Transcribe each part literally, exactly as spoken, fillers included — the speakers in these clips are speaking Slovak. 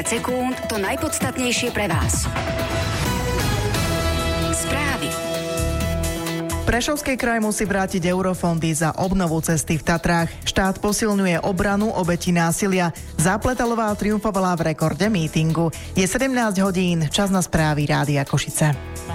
sekúnd to najpodstatnejšie pre vás. Správy. Prešovský kraj musí vrátiť eurofondy za obnovu cesty v Tatrách. Štát posilňuje obranu obetí násilia. Zápletalová triumfovala v rekorde mítingu. Je sedemnásť hodín, čas na správy Rádia Košice.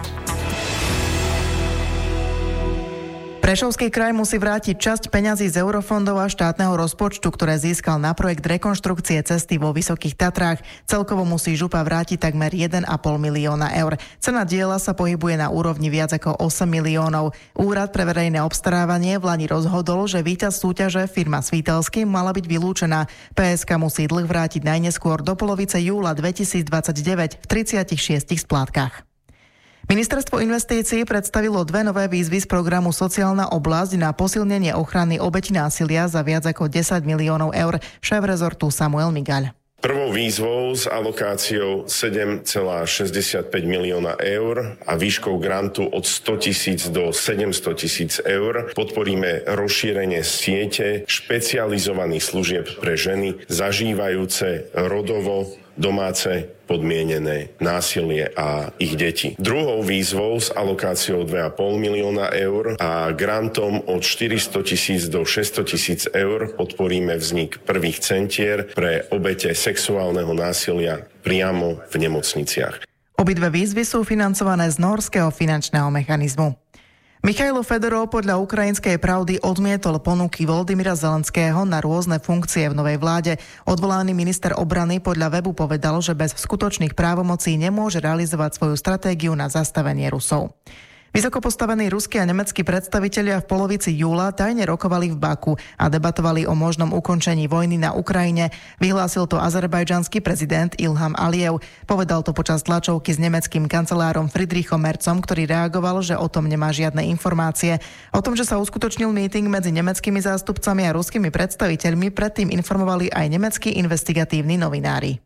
Prešovský kraj musí vrátiť časť peňazí z eurofondov a štátneho rozpočtu, ktoré získal na projekt rekonštrukcie cesty vo Vysokých Tatrách. Celkovo musí župa vrátiť takmer jeden a pol milióna eur. Cena diela sa pohybuje na úrovni viac ako osem miliónov. Úrad pre verejné obstarávanie v lani rozhodol, že víťaz súťaže firma Svítelsky mala byť vylúčená. pé es ká musí dlh vrátiť najneskôr do polovice júla dvetisícdvadsaťdeväť v tridsiatich šiestich splátkach. Ministerstvo investícií predstavilo dve nové výzvy z programu Sociálna oblasť na posilnenie ochrany obetí násilia za viac ako desať miliónov eur. Šéf rezortu Samuel Migaľ. Prvou výzvou s alokáciou sedem celá šesťdesiatpäť milióna eur a výškou grantu od sto tisíc do sedemsto tisíc eur podporíme rozšírenie siete špecializovaných služieb pre ženy zažívajúce rodovo domáce podmienené násilie a ich deti. Druhou výzvou s alokáciou dva a pol milióna eur a grantom od štyristo tisíc do šesťsto tisíc eur podporíme vznik prvých centier pre obete sexuálneho násilia priamo v nemocniciach. Obidve výzvy sú financované z norského finančného mechanizmu. Michailo Fedorov podľa Ukrajinskej pravdy odmietol ponuky Volodymyra Zelenského na rôzne funkcie v novej vláde. Odvolaný minister obrany podľa webu povedal, že bez skutočných právomocí nemôže realizovať svoju stratégiu na zastavenie Rusov. Vysoko postavení ruskí a nemeckí predstavitelia v polovici júla tajne rokovali v Baku a debatovali o možnom ukončení vojny na Ukrajine. Vyhlásil to azerbajdžanský prezident Ilham Alijev. Povedal to počas tlačovky s nemeckým kancelárom Friedrichom Merzom, ktorý reagoval, že o tom nemá žiadne informácie. O tom, že sa uskutočnil meeting medzi nemeckými zástupcami a ruskými predstaviteľmi, predtým informovali aj nemeckí investigatívni novinári.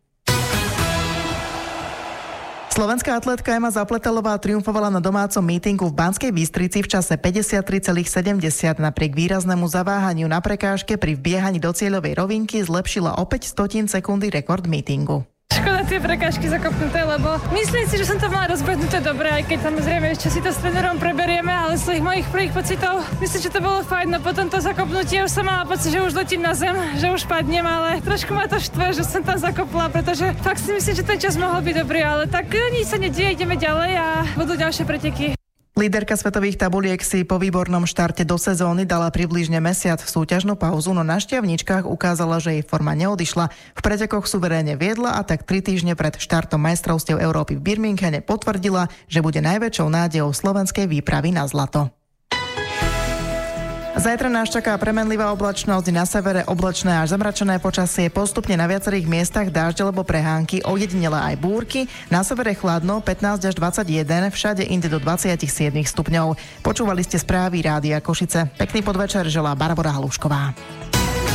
Slovenská atlétka Ema Zapletalová triumfovala na domácom mítingu v Banskej Bystrici v čase päťdesiattri celá sedemdesiat. Napriek výraznému zaváhaniu na prekážke pri vbiehaní do cieľovej rovinky zlepšila opäť stotín sekundy rekord mítingu. Škoda tie prekážky zakopnuté, lebo myslím si, že som to mala rozbehnuté dobre, aj keď samozrejme ešte si to s trénerom preberieme, ale z tých mojich prvých pocitov myslím, že to bolo fajn, no potom to zakopnutie už som mala pocit, že už letím na zem, že už padnem, ale trošku ma to štve, že som tam zakopla, pretože fakt si myslím, že ten čas mohol byť dobrý, ale tak nič sa nedieje, ideme ďalej a budú ďalšie preteky. Líderka svetových tabuliek si po výbornom štarte do sezóny dala približne mesiac súťažnú pauzu, no na šťavničkách ukázala, že jej forma neodišla. V pretekoch suverénne viedla a tak tri týždne pred štartom majstrovstiev Európy v Birminghame potvrdila, že bude najväčšou nádejou slovenskej výpravy na zlato. Zajtra nás čaká premenlivá oblačnosť, na severe oblačné až zamračené počasie, postupne na viacerých miestach dážď alebo prehánky, ojedinele aj búrky, na severe chladno pätnásť až dvadsaťjeden, všade inde do dvadsaťsedem stupňov. Počúvali ste správy Rádia Košice. Pekný podvečer želá Barbora Halušková.